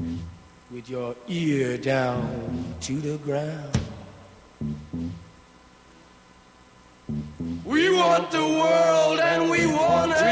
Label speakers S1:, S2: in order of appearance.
S1: with your ear down to the ground. We want the world and we want